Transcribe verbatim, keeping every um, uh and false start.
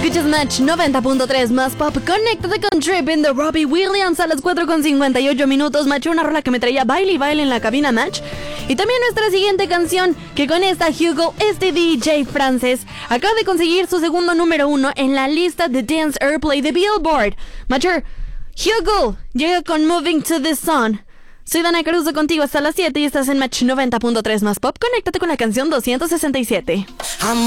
Escuchas Match noventa punto tres más pop. Conéctate con Trippin' de Robbie Williams a las cuatro con cincuenta y ocho minutos. Match, una rola que me traía baile y baile en la cabina Match. Y también nuestra siguiente canción, que con esta Hugo, este D J francés, acaba de conseguir su segundo número uno en la lista de Dance Airplay de Billboard. Matcher, Hugo llega con Moving to the Sun. Soy Dana Caruso contigo hasta las siete y estás en Match noventa punto tres más pop. Conéctate con la canción doscientos sesenta y siete.